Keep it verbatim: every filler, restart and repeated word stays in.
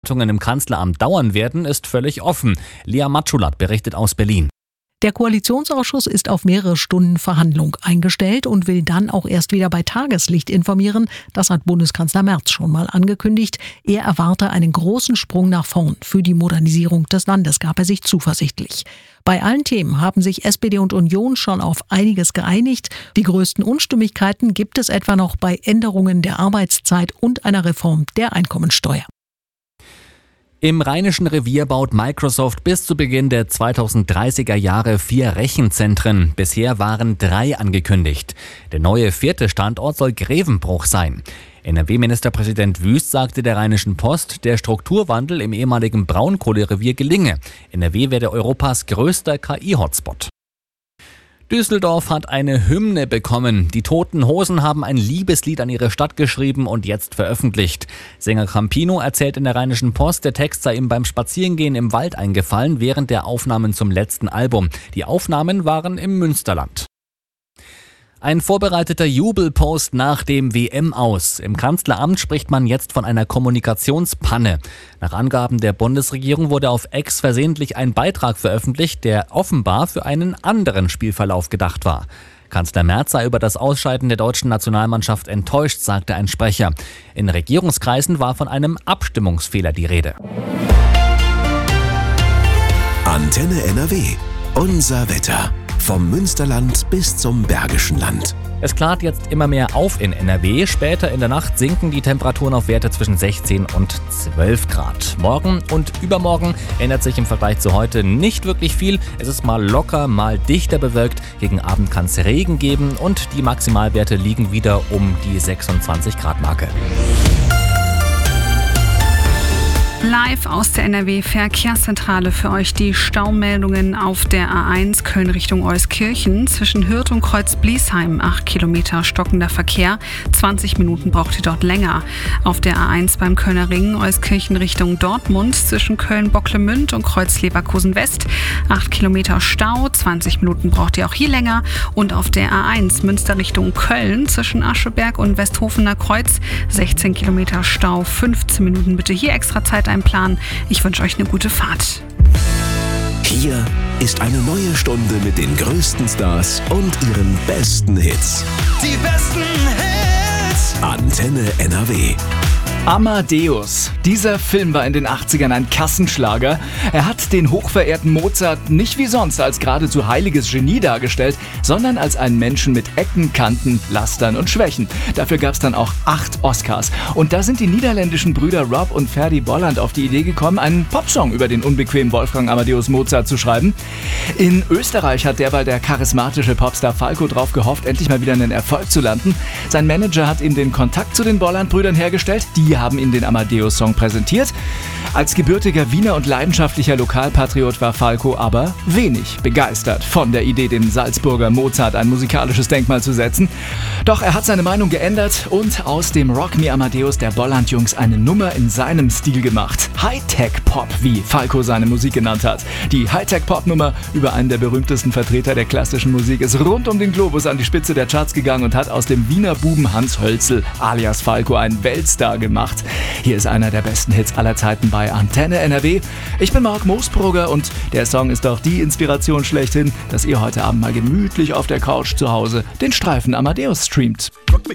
Im Kanzleramt dauern werden, ist völlig offen. Lea Matschulat berichtet aus Berlin. Der Koalitionsausschuss ist auf mehrere Stunden Verhandlung eingestellt und will dann auch erst wieder bei Tageslicht informieren. Das hat Bundeskanzler Merz schon mal angekündigt. Er erwarte einen großen Sprung nach vorn. Für die Modernisierung des Landes gab er sich zuversichtlich. Bei allen Themen haben sich S P D und Union schon auf einiges geeinigt. Die größten Unstimmigkeiten gibt es etwa noch bei Änderungen der Arbeitszeit und einer Reform der Einkommensteuer. Im Rheinischen Revier baut Microsoft bis zu Beginn der zweitausenddreißiger Jahre vier Rechenzentren. Bisher waren drei angekündigt. Der neue vierte Standort soll Grevenbruch sein. N R W-Ministerpräsident Wüst sagte der Rheinischen Post, der Strukturwandel im ehemaligen Braunkohlerevier gelinge. N R W werde Europas größter K I-Hotspot. Düsseldorf hat eine Hymne bekommen. Die Toten Hosen haben ein Liebeslied an ihre Stadt geschrieben und jetzt veröffentlicht. Sänger Campino erzählt in der Rheinischen Post, der Text sei ihm beim Spazierengehen im Wald eingefallen während der Aufnahmen zum letzten Album. Die Aufnahmen waren im Münsterland. Ein vorbereiteter Jubelpost nach dem W M-Aus. Im Kanzleramt spricht man jetzt von einer Kommunikationspanne. Nach Angaben der Bundesregierung wurde auf X versehentlich ein Beitrag veröffentlicht, der offenbar für einen anderen Spielverlauf gedacht war. Kanzler Merz sei über das Ausscheiden der deutschen Nationalmannschaft enttäuscht, sagte ein Sprecher. In Regierungskreisen war von einem Abstimmungsfehler die Rede. Antenne N R W. Unser Wetter. Vom Münsterland bis zum Bergischen Land. Es klart jetzt immer mehr auf in N R W. Später in der Nacht sinken die Temperaturen auf Werte zwischen sechzehn und zwölf Grad. Morgen und übermorgen ändert sich im Vergleich zu heute nicht wirklich viel. Es ist mal locker, mal dichter bewölkt. Gegen Abend kann es Regen geben und die Maximalwerte liegen wieder um die sechsundzwanzig Grad Marke. Live aus der N R W-Verkehrszentrale für euch die Staumeldungen auf der A eins Köln Richtung Euskirchen. Zwischen Hürth und Kreuz-Bliesheim acht Kilometer stockender Verkehr. zwanzig Minuten braucht ihr dort länger. Auf der A eins beim Kölner Ring Euskirchen Richtung Dortmund zwischen Köln-Bocklemünd und Kreuz-Leverkusen West. acht Kilometer Stau, zwanzig Minuten braucht ihr auch hier länger. Und auf der A eins Münster Richtung Köln zwischen Ascheberg und Westhofener Kreuz sechzehn Kilometer Stau, fünfzehn Minuten bitte hier extra Zeit einplanen. Ich wünsche euch eine gute Fahrt. Hier ist eine neue Stunde mit den größten Stars und ihren besten Hits. Die besten Hits. Antenne N R W. Amadeus. Dieser Film war in den achtzigern ein Kassenschlager. Er hat den hochverehrten Mozart nicht wie sonst als geradezu heiliges Genie dargestellt, sondern als einen Menschen mit Ecken, Kanten, Lastern und Schwächen. Dafür gab es dann auch acht Oscars. Und da sind die niederländischen Brüder Rob und Ferdy Bolland auf die Idee gekommen, einen Popsong über den unbequemen Wolfgang Amadeus Mozart zu schreiben. In Österreich hat derweil der charismatische Popstar Falco drauf gehofft, endlich mal wieder einen Erfolg zu landen. Sein Manager hat ihm den Kontakt zu den Bolland-Brüdern hergestellt. Die haben ihm den Amadeus-Song präsentiert. Als gebürtiger Wiener und leidenschaftlicher Lokalpatriot war Falco aber wenig begeistert von der Idee, dem Salzburger Mozart ein musikalisches Denkmal zu setzen. Doch er hat seine Meinung geändert und aus dem Rock Me Amadeus der Bolland-Jungs eine Nummer in seinem Stil gemacht. Hightech-Pop, wie Falco seine Musik genannt hat. Die Hightech-Pop-Nummer über einen der berühmtesten Vertreter der klassischen Musik ist rund um den Globus an die Spitze der Charts gegangen und hat aus dem Wiener Buben Hans Hölzel alias Falco einen Weltstar gemacht. Hier ist einer der besten Hits aller Zeiten bei Antenne N R W. Ich bin Marc Moosbrugger und der Song ist auch die Inspiration schlechthin, dass ihr heute Abend mal gemütlich auf der Couch zu Hause den Streifen Amadeus streamt.